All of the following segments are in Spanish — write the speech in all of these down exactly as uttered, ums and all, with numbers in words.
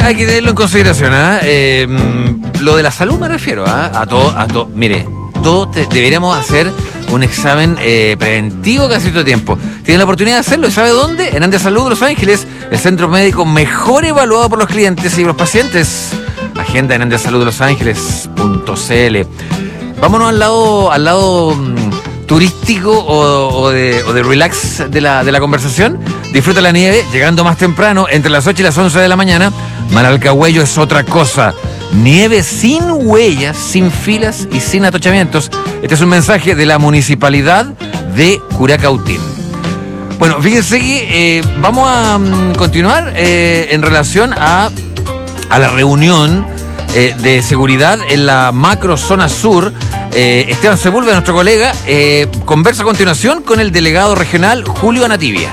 hay que tenerlo en consideración, ¿eh? Eh, lo de la salud me refiero, ¿eh? a todo, a todo, mire, todos te, deberíamos hacer un examen eh, preventivo cada cierto tiempo. Tienen la oportunidad de hacerlo, ¿y sabe dónde? En Andes Salud Los Ángeles, el centro médico mejor evaluado por los clientes y los pacientes. Agenda en andes salud los ángeles punto c l. Vámonos al lado, al lado mm, turístico o, o, de, o de relax de la, de la conversación. Disfruta la nieve llegando más temprano, entre las ocho y las once de la mañana. Manalcahuello es otra cosa. Nieve sin huellas, sin filas y sin atochamientos. Este es un mensaje de la Municipalidad de Curacautín. Bueno, fíjense que eh, vamos a um, continuar eh, en relación a, a la reunión eh, de seguridad en la macro zona sur. Eh, Esteban Sepúlveda, nuestro colega, eh, conversa a continuación con el delegado regional Julio Anativia.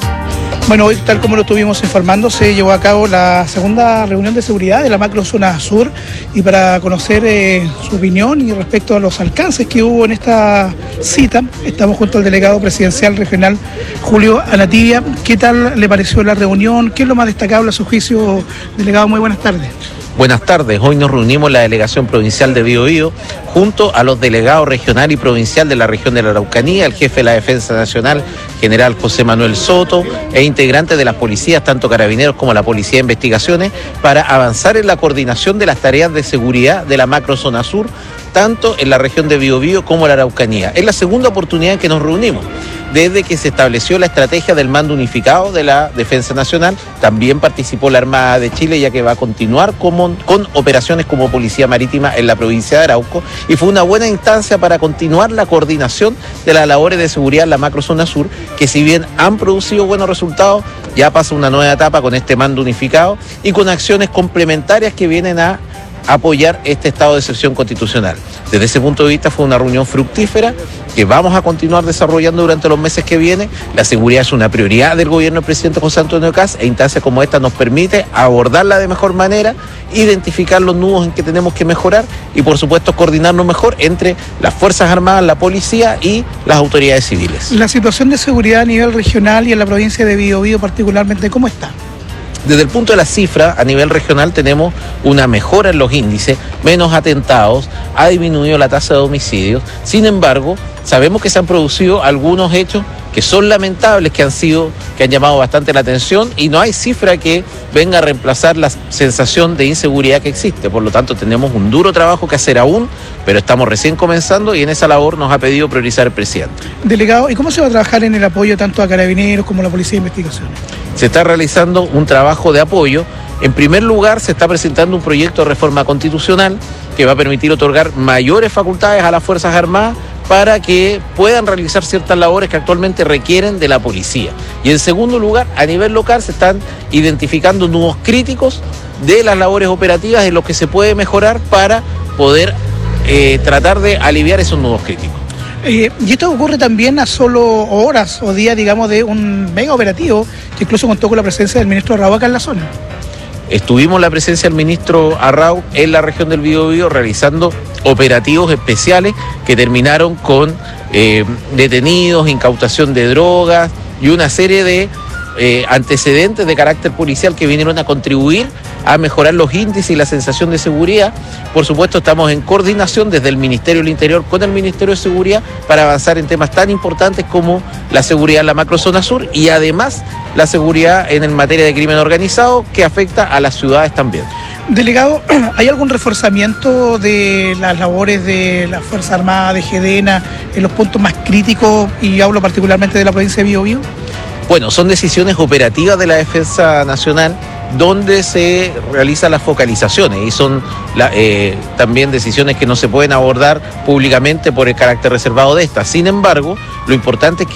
Bueno, hoy, tal como lo estuvimos informando, se llevó a cabo la segunda reunión de seguridad de la macro zona sur, y para conocer eh, su opinión y respecto a los alcances que hubo en esta cita, estamos junto al delegado presidencial regional Julio Anativia. ¿Qué tal le pareció la reunión? ¿Qué es lo más destacable a su juicio, delegado? Muy buenas tardes. Buenas tardes, hoy nos reunimos la delegación provincial de Biobío junto a los delegados regional y provincial de la región de la Araucanía, el jefe de la Defensa Nacional, general José Manuel Soto, e integrantes de las policías, tanto carabineros como la Policía de Investigaciones, para avanzar en la coordinación de las tareas de seguridad de la macro zona sur, tanto en la región de Biobío como en la Araucanía. Es la segunda oportunidad en que nos reunimos. Desde que se estableció la estrategia del mando unificado de la Defensa Nacional, también participó la Armada de Chile, ya que va a continuar como, con operaciones como Policía Marítima en la provincia de Arauco, y fue una buena instancia para continuar la coordinación de las labores de seguridad en la macrozona sur, que si bien han producido buenos resultados, ya pasa una nueva etapa con este mando unificado y con acciones complementarias que vienen a apoyar este estado de excepción constitucional. Desde ese punto de vista fue una reunión fructífera que vamos a continuar desarrollando durante los meses que vienen. La seguridad es una prioridad del gobierno del presidente José Antonio Kast, e instancias como esta nos permite abordarla de mejor manera, identificar los nudos en que tenemos que mejorar y por supuesto coordinarnos mejor entre las Fuerzas Armadas, la Policía y las autoridades civiles. La situación de seguridad a nivel regional y en la provincia de Biobío particularmente, ¿cómo está? Desde el punto de la cifra, a nivel regional tenemos una mejora en los índices, menos atentados, ha disminuido la tasa de homicidios. Sin embargo, sabemos que se han producido algunos hechos que son lamentables, que han sido, que han llamado bastante la atención, y no hay cifra que venga a reemplazar la sensación de inseguridad que existe. Por lo tanto, tenemos un duro trabajo que hacer aún, pero estamos recién comenzando y en esa labor nos ha pedido priorizar el presidente. Delegado, ¿y cómo se va a trabajar en el apoyo tanto a carabineros como a la Policía de Investigaciones? Se está realizando un trabajo de apoyo. En primer lugar, se está presentando un proyecto de reforma constitucional que va a permitir otorgar mayores facultades a las Fuerzas Armadas para que puedan realizar ciertas labores que actualmente requieren de la policía. Y en segundo lugar, a nivel local se están identificando nudos críticos de las labores operativas en los que se puede mejorar para poder eh, tratar de aliviar esos nudos críticos. Eh, y esto ocurre también a solo horas o días, digamos, de un mega operativo que incluso contó con la presencia del ministro Arrau acá en la zona. Estuvimos la presencia del ministro Arrau en la región del Biobío realizando operativos especiales que terminaron con eh, detenidos, incautación de drogas y una serie de eh, antecedentes de carácter policial que vinieron a contribuir a mejorar los índices y la sensación de seguridad. Por supuesto, estamos en coordinación desde el Ministerio del Interior con el Ministerio de Seguridad para avanzar en temas tan importantes como la seguridad en la macrozona sur y además la seguridad en materia de crimen organizado que afecta a las ciudades también. Delegado, ¿hay algún reforzamiento de las labores de la Fuerza Armada, de GEDENA, en los puntos más críticos, y hablo particularmente de la provincia de Biobío? Bueno, son decisiones operativas de la Defensa Nacional donde se realizan las focalizaciones y son la, eh, también decisiones que no se pueden abordar públicamente por el carácter reservado de estas. Sin embargo, lo importante es que